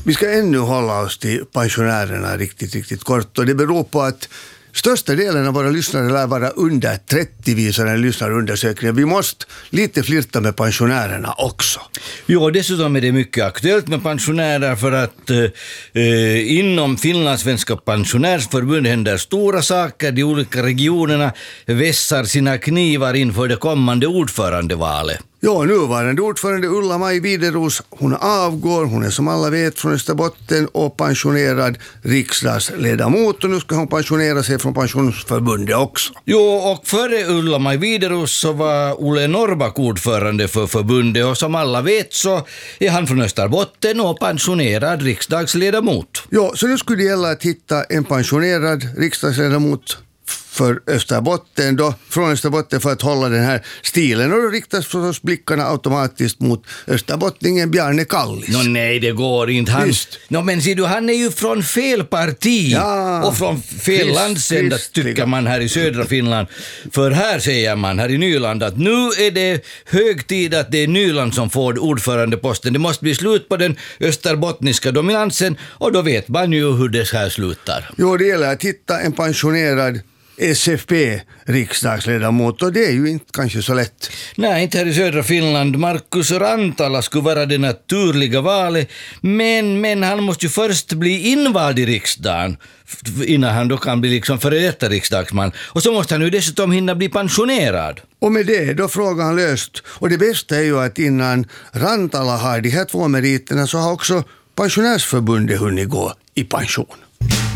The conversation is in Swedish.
Vi ska ännu hålla oss till pensionärerna riktigt kort, och det beror på att största delen av våra lyssnare lär vara under 30 visar en lyssnarundersökning. Vi måste lite flirta med pensionärerna också. Jo, dessutom är det mycket aktuellt med pensionärer för att inom Finlandssvenska pensionärsförbund händer stora saker. De olika regionerna vässar sina knivar inför det kommande ordförandevalet. Ja, nuvarande ordförande Ulla-Maj Wideros, hon avgår, hon är som alla vet från Österbotten och pensionerad riksdagsledamot, och nu ska hon pensionera sig från pensionsförbundet också. Jo, och före Ulla-Maj Wideros så var Olle Norrback ordförande för förbundet, och som alla vet så är han från Österbotten och pensionerad riksdagsledamot. Ja, så nu skulle det gälla att hitta en pensionerad riksdagsledamot för Österbotten då, från Österbotten, för att hålla den här stilen, och då riktas förstås blickarna automatiskt mot österbottningen Bjarne Kallis. Nej, det går inte. Men ser du, han är ju från fel parti och från fel landsända tycker man här i södra Finland. För här säger man här i Nyland att nu är det hög tid att det är Nyland som får ordförandeposten. Det måste bli slut på den österbottniska dominansen, och då vet man ju hur det här slutar. Jo, det gäller att hitta en pensionerad SFP-riksdagsledamot, och det är ju inte kanske så lätt. Nej, inte här i södra Finland. Markus Rantala skulle vara det naturliga valet, men han måste ju först bli invald i riksdagen innan han då kan bli liksom före detta riksdagsman. Och så måste han ju dessutom hinna bli pensionerad. Och med det då frågan löst. Och det bästa är ju att innan Rantala har de här 2 meriterna så har också pensionärsförbundet hunnit gå i pension.